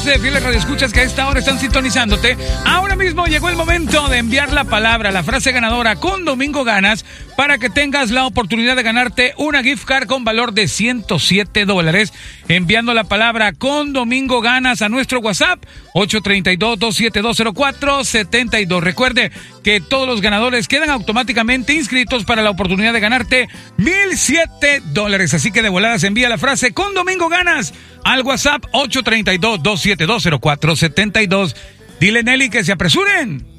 millones de fieles radioescuchas que a esta hora están sintonizándote. Ahora mismo llegó el momento de enviar la palabra, la frase ganadora con Domingo Ganas para que tengas la oportunidad de ganarte una gift card con valor de $107. Enviando la palabra con Domingo Ganas a nuestro WhatsApp 832-272-0472. Recuerde que todos los ganadores quedan automáticamente inscritos para la oportunidad de ganarte $1,007. Así que de volada se envía la frase con Domingo Ganas al WhatsApp 832-272-0472. Dile, Nelly, que se apresuren.